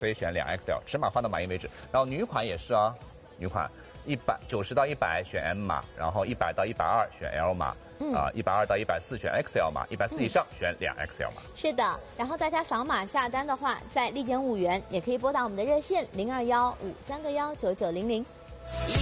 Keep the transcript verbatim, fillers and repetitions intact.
所以选两 X L， 尺码换到满意为止。然后女款也是啊，女款一百九十到一百选 M 码，然后一百到一百二选 L 码。嗯、啊，一百二到一百四选 X L 码，一百四以上选两 X L 码。 是的，然后大家扫码下单的话，再立减五元，也可以拨打我们的热线零二幺五三个幺九九零零。